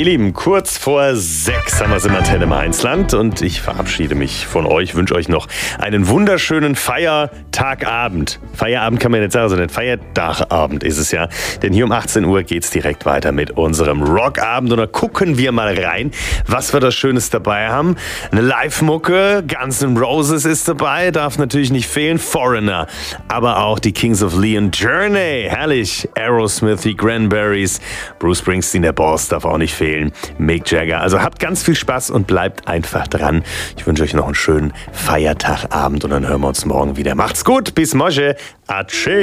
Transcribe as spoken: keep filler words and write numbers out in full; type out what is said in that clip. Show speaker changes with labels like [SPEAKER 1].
[SPEAKER 1] Ihr Lieben, kurz vor sechs haben wir es im Antenne Mainzland und ich verabschiede mich von euch, wünsche euch noch einen wunderschönen Feiertagabend. Feierabend kann man nicht sagen, sondern Feiertagabend ist es ja. Denn hier um achtzehn Uhr geht es direkt weiter mit unserem Rockabend und da gucken wir mal rein, was wir da Schönes dabei haben. Eine Live-Mucke, Guns N' Roses ist dabei, darf natürlich nicht fehlen, Foreigner, aber auch die Kings of Leon, Journey, herrlich, Aerosmith, die Cranberries, Bruce Springsteen, der Boss, darf auch nicht fehlen. Mick Jagger. Also habt ganz viel Spaß und bleibt einfach dran. Ich wünsche euch noch einen schönen Feiertagabend und dann hören wir uns morgen wieder. Macht's gut, bis morgen. Atschö.